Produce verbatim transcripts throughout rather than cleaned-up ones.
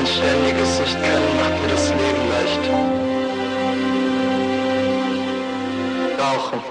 Mensch, der ihr Gesicht kennt, macht mir das Leben leicht. Rauchen.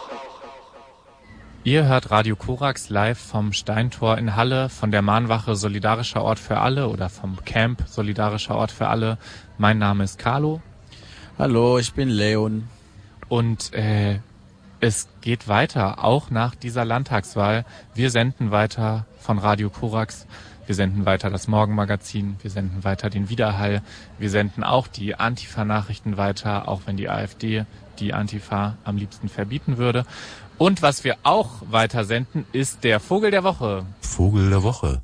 Ihr hört Radio Korax live vom Steintor in Halle, von der Mahnwache Solidarischer Ort für alle oder vom Camp Solidarischer Ort für alle. Mein Name ist Carlo. Hallo, ich bin Leon. Und äh, es geht weiter, auch nach dieser Landtagswahl. Wir senden weiter von Radio Korax. Wir senden weiter das Morgenmagazin. Wir senden weiter den Widerhall. Wir senden auch die Antifa-Nachrichten weiter, auch wenn die AfD die Antifa am liebsten verbieten würde. Und was wir auch weiter senden, ist der Vogel der Woche. Vogel der Woche.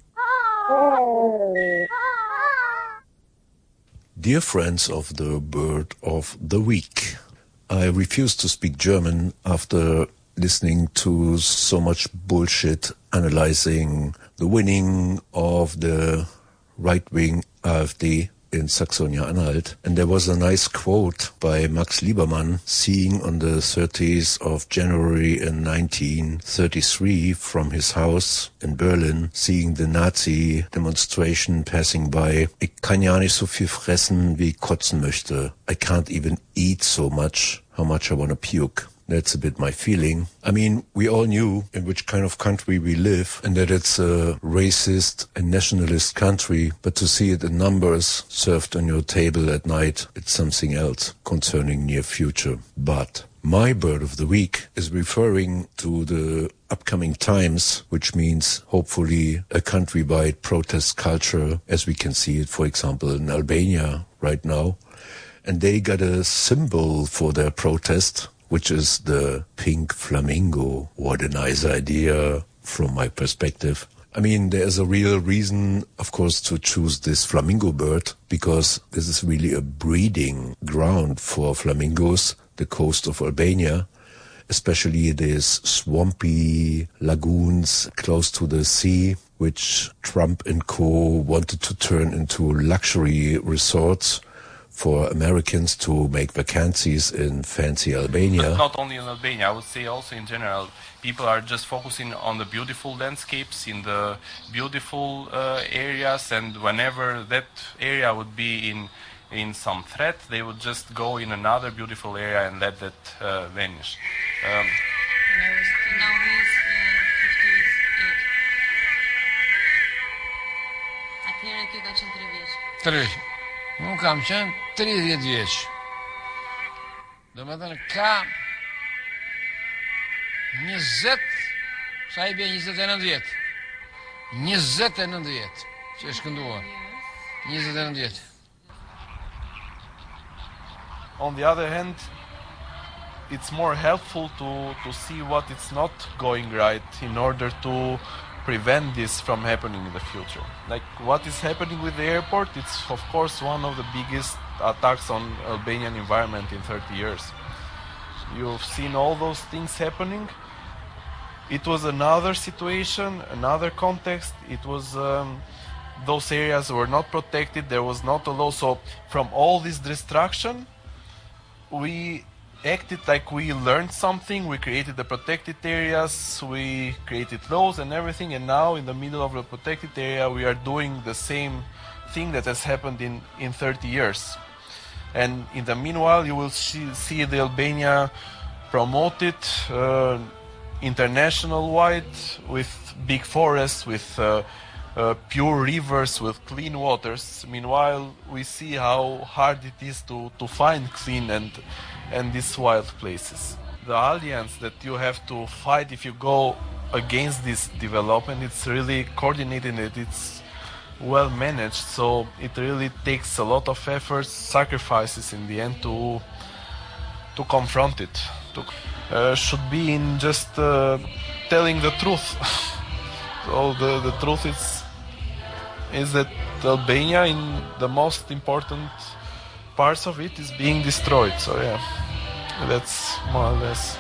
Dear friends of the bird of the week, I refuse to speak German after listening to so much bullshit analyzing the winning of the right-wing AfD in Saxonia-Anhalt. And there was a nice quote by Max Liebermann, seeing on the thirtieth of January in nineteen thirty-three from his house in Berlin, seeing the Nazi demonstration passing by. Ich kann ja nicht so viel fressen, wie ich kotzen möchte. I can't even eat so much, how much I want to puke. That's a bit my feeling. I mean, we all knew in which kind of country we live and that it's a racist and nationalist country, but to see it in numbers served on your table at night, it's something else concerning near future. But my bird of the week is referring to the upcoming times, which means hopefully a countrywide protest culture as we can see it, for example, in Albania right now. And they got a symbol for their protest, which is the pink flamingo. What a nice idea from my perspective. I mean, there is a real reason, of course, to choose this flamingo bird, because this is really a breeding ground for flamingos, the coast of Albania, especially these swampy lagoons close to the sea, which Trump and co. wanted to turn into luxury resorts for Americans to make vacancies in fancy Albania. But not only in Albania, I would say also in general, people are just focusing on the beautiful landscapes in the beautiful uh, areas, and whenever that area would be in in some threat, they would just go in another beautiful area and let that uh, vanish. Um, Now he's uh, fifty-eight. Atëherë ky ka qenë tre vjeç. Tre. Unë kam qenë tridhjetë vjeç. Do me thënë ka njëzet, sa i bje njëzet e nëndë vjetë. njëzet e nëndë vjetë që është kënduar. njëzet e nëndë vjetë. On the other hand, it's more helpful to, to see what is not going right in order to prevent this from happening in the future. Like what is happening with the airport, it's of course one of the biggest attacks on Albanian environment in thirty years. You've seen all those things happening. It was another situation, another context. It was um, those areas were not protected. There was not a law. So from all this destruction, we acted like we learned something. We created the protected areas, we created laws and everything, and now in the middle of the protected area we are doing the same thing that has happened in, in thirty years. And in the meanwhile you will see, see the Albania promoted uh, international wide with big forests, with uh, uh, pure rivers, with clean waters. Meanwhile we see how hard it is to, to find clean and and these wild places. The alliance that you have to fight if you go against this development, it's really coordinated and it's well managed, so it really takes a lot of efforts, sacrifices in the end to to confront it. To, uh, should be in just uh, telling the truth. So the, the truth is is that Albania, in the most important parts of it, is being destroyed. So yeah, that's more or less.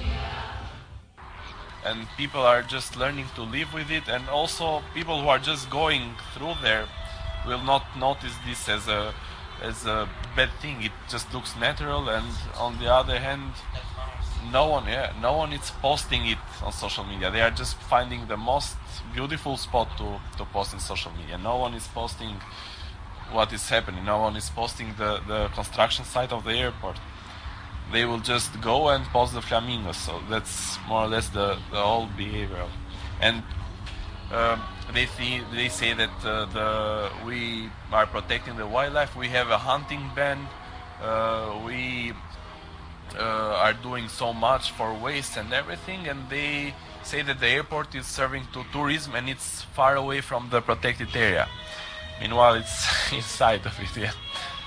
And people are just learning to live with it, and also people who are just going through there will not notice this as a as a bad thing. It just looks natural, and on the other hand, no one yeah no one is posting it on social media. They are just finding the most beautiful spot to, to post in social media. No one is posting what is happening. No one is posting the, the construction site of the airport. They will just go and post the flamingos. So that's more or less the, the whole behavior. And um, they see, they say that uh, the we are protecting the wildlife. We have a hunting ban. Uh, we uh, are doing so much for waste and everything, and they say that the airport is serving to tourism and it's far away from the protected area. Meanwhile, it's inside of it. Yeah,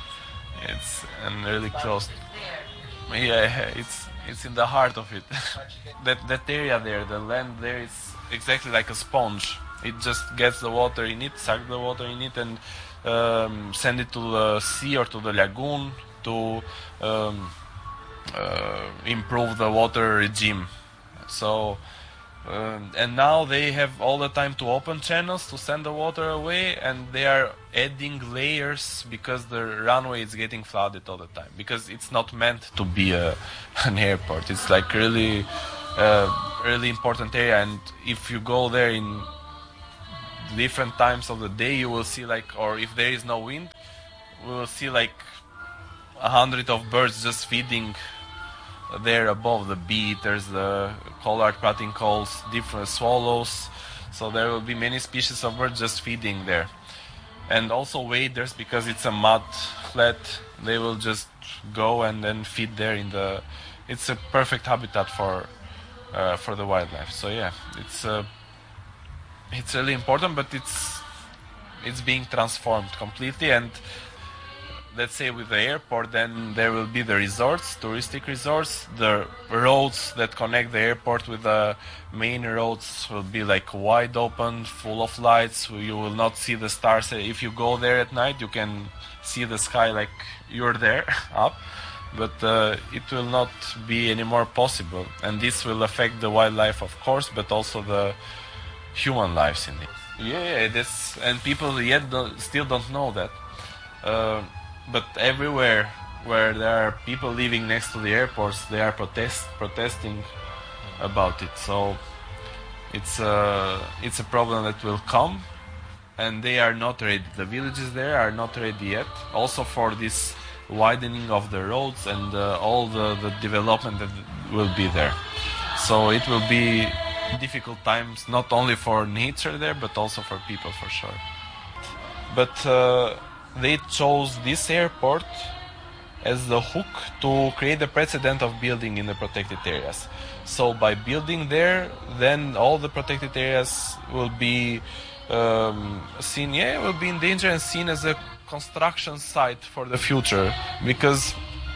it's and really close. Yeah, it's it's in the heart of it. that that area there, the land there, is exactly like a sponge. It just gets the water in it, sucks the water in it, and um, send it to the sea or to the lagoon to um, uh, improve the water regime. So. Um, and now they have all the time to open channels to send the water away, and they are adding layers because the runway is getting flooded all the time, because it's not meant to be a, an airport. It's like really uh, really important area, and if you go there in different times of the day, you will see like, or if there is no wind, we will see like a hundred of birds just feeding there above, the bee-eaters, the collard pratincoles, different swallows. So there will be many species of birds just feeding there. And also waders, because it's a mud flat, they will just go and then feed there in the... It's a perfect habitat for uh, for the wildlife. So yeah, it's uh, it's really important, but it's it's being transformed completely. And let's say with the airport, then there will be the resorts, touristic resorts. The roads that connect the airport with the main roads will be like wide open, full of lights. You will not see the stars. If you go there at night, you can see the sky like you're there up, but uh, it will not be anymore possible. And this will affect the wildlife, of course, but also the human lives in it. Yeah, this, and people yet don't, still don't know that. Uh, But everywhere where there are people living next to the airports, they are protest protesting about it. So it's a it's a problem that will come, and they are not ready. The villages there are not ready yet. Also for this widening of the roads and uh, all the, the development that will be there. So it will be difficult times, not only for nature there, but also for people, for sure. But uh, they chose this airport as the hook to create the precedent of building in the protected areas. So by building there, then all the protected areas will be um, seen, yeah, will be in danger and seen as a construction site for the future, because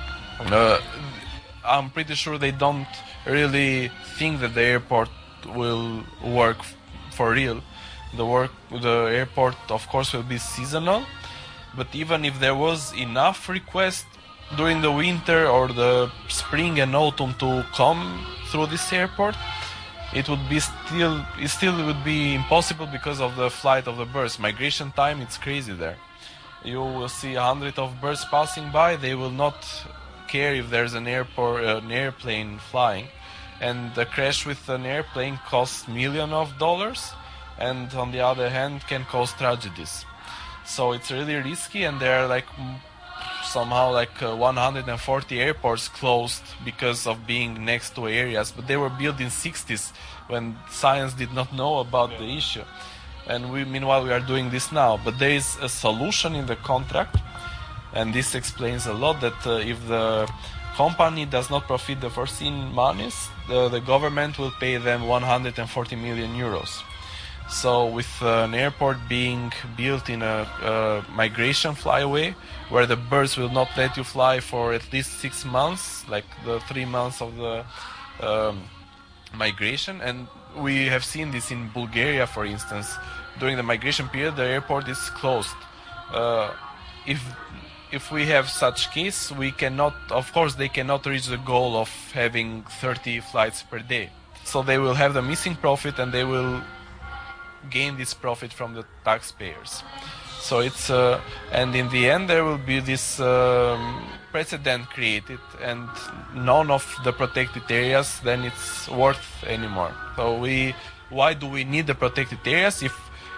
uh, I'm pretty sure they don't really think that the airport will work f- for real. The work, the airport, of course, will be seasonal. But even if there was enough request during the winter or the spring and autumn to come through this airport, it would be still it still would be impossible because of the flight of the birds. Migration time, it's crazy there. You will see a hundred of birds passing by. They will not care if there's an airport, an airplane flying, and the crash with an airplane costs millions of dollars, and on the other hand can cause tragedies. So it's really risky, and there are like somehow like uh, one hundred forty airports closed because of being next to areas, but they were built in sixties when science did not know about the issue. And we, meanwhile, we are doing this now. But there is a solution in the contract, and this explains a lot, that uh, if the company does not profit the foreseen monies, the, the government will pay them one hundred forty million euros. So with uh, an airport being built in a, a migration flyway, where the birds will not let you fly for at least six months, like the three months of the um, migration, and we have seen this in Bulgaria, for instance. During the migration period, the airport is closed. Uh, if if we have such case, we cannot, of course, they cannot reach the goal of having thirty flights per day. So they will have the missing profit, and they will gain this profit from the taxpayers. So it's uh, and in the end there will be this um, precedent created, and none of the protected areas then it's worth anymore. So we, why do we need the protected areas if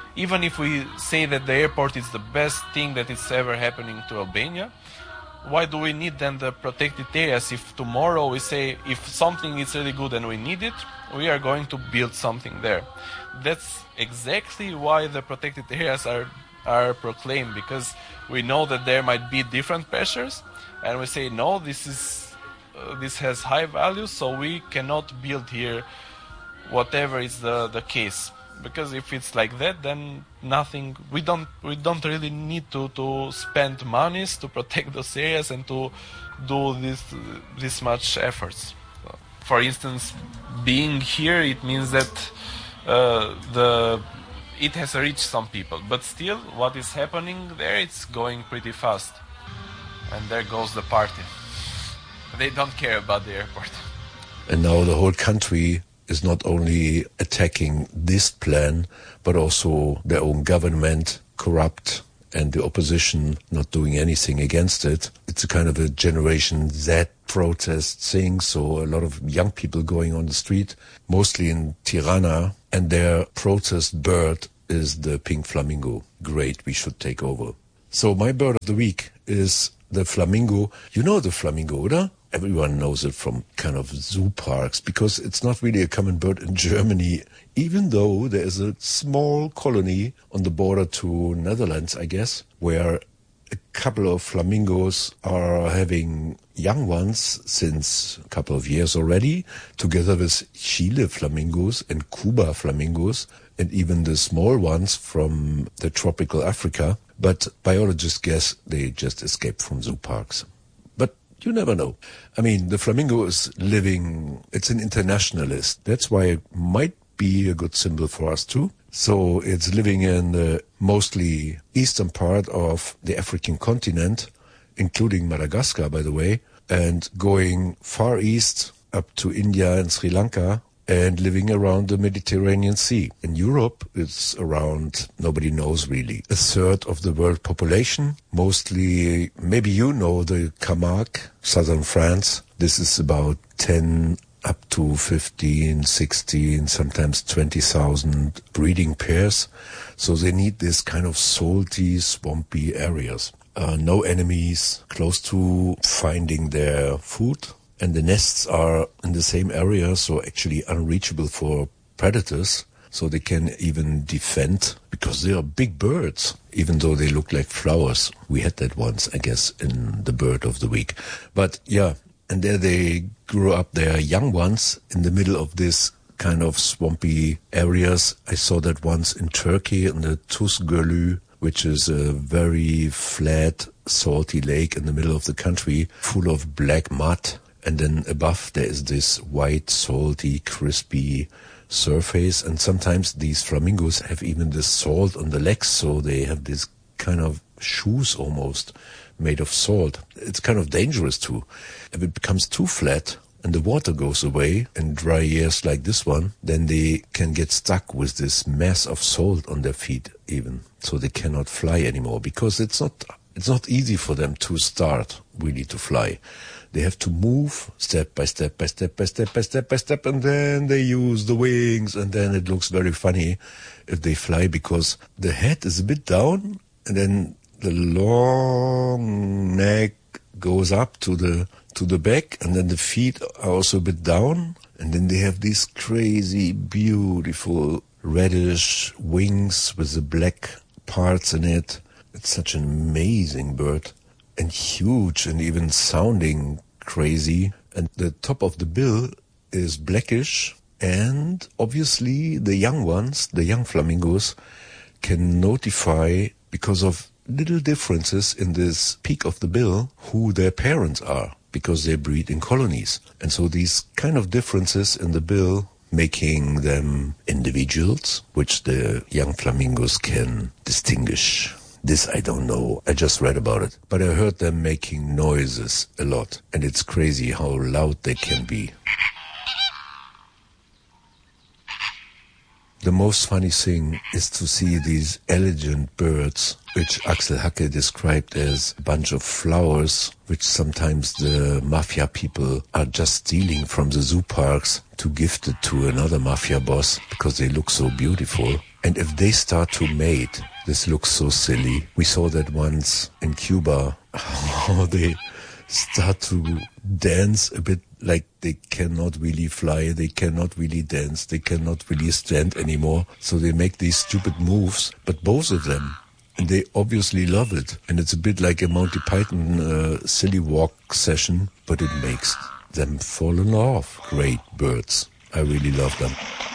even if we say that the airport is the best thing that is ever happening to Albania, why do we need then the protected areas if tomorrow we say if something is really good and we need it, we are going to build something there? That's exactly why the protected areas are, are proclaimed, because we know that there might be different pressures, and we say, no, this is uh, this has high value, so we cannot build here whatever is the, the case. Because if it's like that, then nothing. We don't. We don't really need to, to spend monies to protect those areas and to do this this much efforts. For instance, being here, it means that uh, the it has reached some people, but still, what is happening there? It's going pretty fast, and there goes the party. They don't care about the airport. And now the whole country is not only attacking this plan, but also their own government, corrupt, and the opposition not doing anything against it. It's a kind of a Generation Z protest thing, so a lot of young people going on the street, mostly in Tirana, and their protest bird is the pink flamingo. Great, we should take over. So my bird of the week is the flamingo. You know the flamingo, oder? Everyone knows it from kind of zoo parks, because it's not really a common bird in Germany, even though there is a small colony on the border to Netherlands, I guess, where a couple of flamingos are having young ones since a couple of years already, together with Chile flamingos and Cuba flamingos, and even the small ones from the tropical Africa. But biologists guess they just escaped from zoo parks. You never know. I mean, the flamingo is living, it's an internationalist. That's why it might be a good symbol for us too. So it's living in the mostly eastern part of the African continent, including Madagascar, by the way, and going far east up to India and Sri Lanka, and living around the Mediterranean Sea. In Europe, it's around, nobody knows really, a third of the world population. Mostly, maybe you know the Camargue, southern France. This is about ten up to fifteen, sixteen, sometimes twenty thousand breeding pairs. So they need this kind of salty, swampy areas. Uh, no enemies, close to finding their food. And the nests are in the same area, so actually unreachable for predators. So they can even defend, because they are big birds, even though they look like flowers. We had that once, I guess, in the bird of the week. But yeah, and there they grew up their young ones in the middle of this kind of swampy areas. I saw that once in Turkey, in the Tuz Gölü, which is a very flat, salty lake in the middle of the country, full of black mud. And then above there is this white, salty, crispy surface. And sometimes these flamingos have even this salt on the legs, so they have this kind of shoes almost made of salt. It's kind of dangerous too. If it becomes too flat and the water goes away in dry years like this one, then they can get stuck with this mass of salt on their feet even. So they cannot fly anymore, because it's not it's not easy for them to start really to fly. They have to move step by step by step by step by step by step, and then they use the wings, and then it looks very funny if they fly, because the head is a bit down, and then the long neck goes up to the to the back, and then the feet are also a bit down, and then they have these crazy, beautiful reddish wings with the black parts in it. It's such an amazing bird. And huge, and even sounding crazy. And the top of the bill is blackish, and obviously the young ones, the young flamingos, can notify, because of little differences in this peak of the bill, who their parents are, because they breed in colonies. And so these kind of differences in the bill, making them individuals, which the young flamingos can distinguish. This I don't know, I just read about it. But I heard them making noises a lot, and it's crazy how loud they can be. The most funny thing is to see these elegant birds, which Axel Hacke described as a bunch of flowers, which sometimes the mafia people are just stealing from the zoo parks to gift it to another mafia boss, because they look so beautiful. And if they start to mate, this looks so silly. We saw that once in Cuba, how they start to dance a bit like they cannot really fly, they cannot really dance, they cannot really stand anymore. So they make these stupid moves, but both of them, and they obviously love it. And it's a bit like a Monty Python uh, silly walk session, but it makes them fall in love. Great birds. I really love them.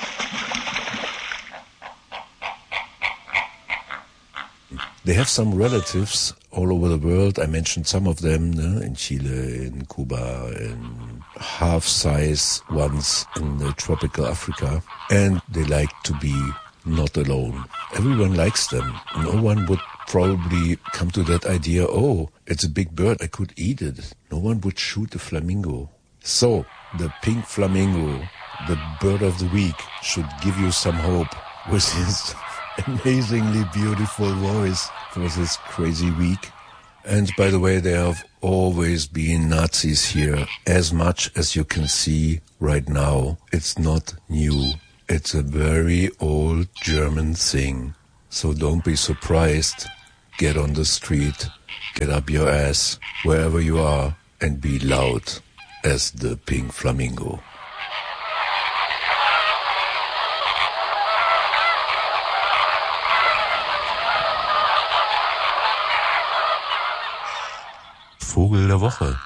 They have some relatives all over the world. I mentioned some of them, ne? In Chile, in Cuba, in half-size ones in the tropical Africa. And they like to be not alone. Everyone likes them. No one would probably come to that idea, oh, it's a big bird, I could eat it. No one would shoot a flamingo. So, the pink flamingo, the bird of the week, should give you some hope with his amazingly beautiful voice for this crazy week. And by the way, there have always been Nazis here, as much as you can see right now. It's not new. It's a very old German thing. So don't be surprised. Get on the street, get up your ass, wherever you are, and be loud as the pink flamingo. Vogel der Woche.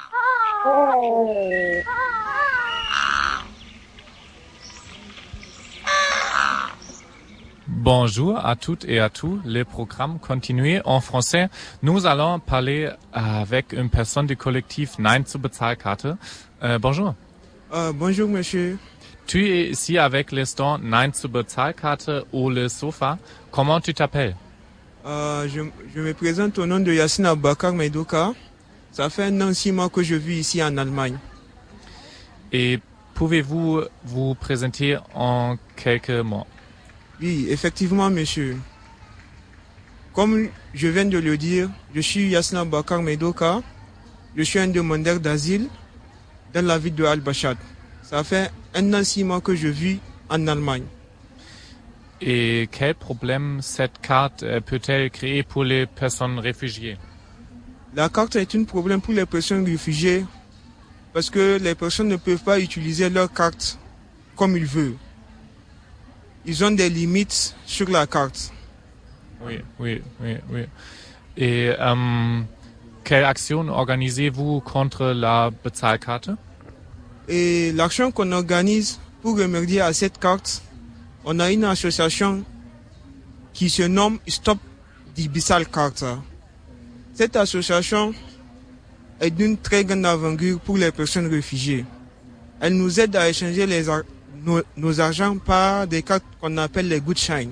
Bonjour à toutes et à tous. Le programme continue en français. Nous allons parler avec une personne du collectif Nein zur Bezahlkarte. Euh, bonjour. Uh, bonjour, monsieur. Tu es ici avec le stand Nein zur Bezahlkarte ou le sofa. Comment tu t'appelles? Uh, je, je me présente au nom de Yassine Aboubakar Meidoka. Ça fait un an, six mois que je vis ici en Allemagne. Et pouvez-vous vous présenter en quelques mots? Oui, effectivement, monsieur. Comme je viens de le dire, je suis Yassine Aboubakar Meidoka. Je suis un demandeur d'asile dans la ville de Al-Bachad. Ça fait un an, six mois que je vis en Allemagne. Et quel problème cette carte peut-elle créer pour les personnes réfugiées? La carte est un problème pour les personnes réfugiées parce que les personnes ne peuvent pas utiliser leur carte comme ils veulent. Ils ont des limites sur la carte. Oui, oui, oui, oui. Et euh, quelle action organisez-vous contre la Bezahlkarte? Et l'action qu'on organise pour remédier à cette carte, on a une association qui se nomme Stop die Bezahlkarte. Cette association est d'une très grande envergure pour les personnes réfugiées. Elle nous aide à échanger les ar- nos, nos argents par des cartes qu'on appelle les Gutschein.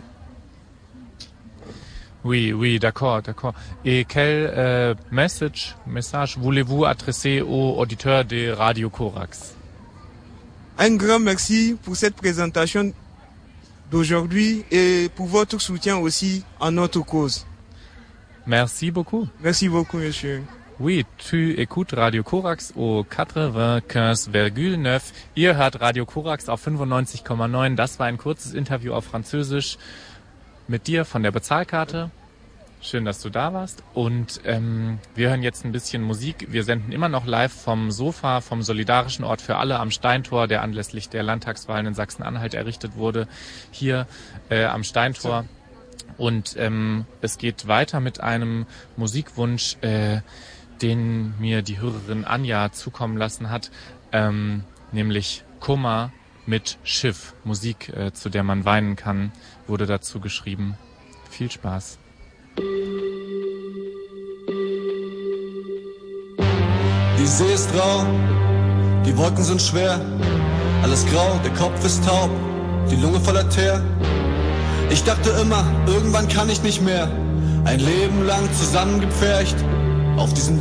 Oui, oui, d'accord, d'accord. Et quel euh, message, message voulez-vous adresser aux auditeurs de Radio Corax? Un grand merci pour cette présentation d'aujourd'hui et pour votre soutien aussi à notre cause. Merci beaucoup. Merci beaucoup, monsieur. Oui, tu écoutes Radio Corax au quatre-vingt-quinze virgule neuf. Ihr hört Radio Corax auf fünfundneunzig Komma neun. Das war ein kurzes Interview auf Französisch mit dir von der Bezahlkarte. Schön, dass du da warst. Und ähm, wir hören jetzt ein bisschen Musik. Wir senden immer noch live vom Sofa, vom Solidarischen Ort für alle am Steintor, der anlässlich der Landtagswahlen in Sachsen-Anhalt errichtet wurde. Hier äh, am Steintor. Und ähm, es geht weiter mit einem Musikwunsch, äh, den mir die Hörerin Anja zukommen lassen hat, ähm, nämlich Kummer mit Schiff. Musik, äh, zu der man weinen kann, wurde dazu geschrieben. Viel Spaß. Die See ist rau, die Wolken sind schwer, alles grau, der Kopf ist taub, die Lunge voller Teer. Ich dachte immer, irgendwann kann ich nicht mehr, ein Leben lang zusammengepfercht auf diesem